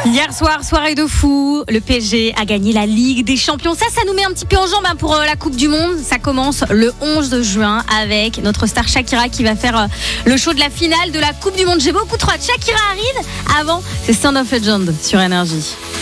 Hier soir, soirée de fou, le PSG a gagné la Ligue des Champions. Ça nous met un petit peu en jambe pour la Coupe du Monde. Ça commence le 11 juin avec notre star Shakira qui va faire le show de la finale de la Coupe du Monde. J'ai beaucoup trop hâte. Shakira arrive avant, c'est Sound of Legend sur Énergie.